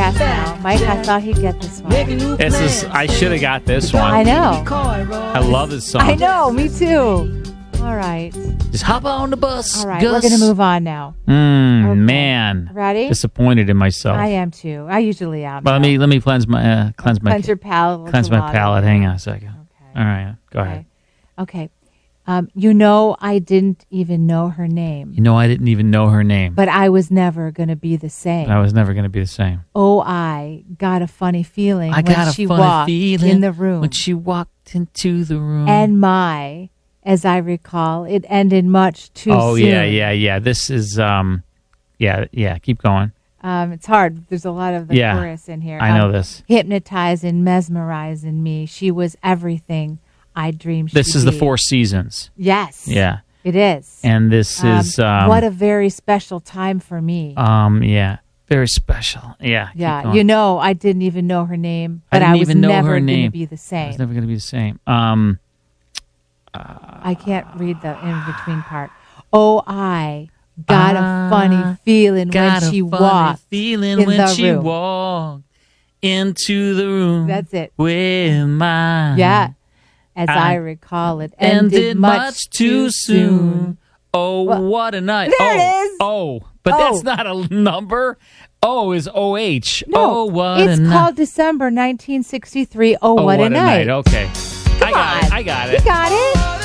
guess now. Mike, I thought he'd get this one. I should have got this one. I know. I love this song. I know. Me too. All right. Just hop on the bus. All right. Gus. We're going to move on now. Okay. Man. Ready? Disappointed in myself. I am too. I usually am. But let me cleanse my Cleanse your palate. cleanse my palate. Hang on a second. Okay. All right. Go ahead. Okay. I didn't even know her name. I didn't even know her name. But I was never going to be the same. I was never going to be the same. Oh, I got a funny feeling I got when a she funny walked feeling in the room. when she walked into the room. And as I recall, it ended much too soon. Oh, yeah. This is, keep going. It's hard. There's a lot of the chorus in here. I know this. Hypnotizing, mesmerizing me. She was everything I dreamed she'd be. This is the Four Seasons. Yes. Yeah. It is. And this is... what a very special time for me. Yeah. Very special. Yeah. Yeah. I didn't even know her name, but I was never going to be the I same. was never going to be the same. I can't read the in-between part. Oh, I got a funny feeling when she walked in the room. Walked into the room. That's it. With mine. Yeah. As I recall, it ended much too soon. Oh, what a night. There it is. But that's not a number. O is OH. No, it's called December 1963. Oh, what a night. Okay. Come on. I got it. You got it.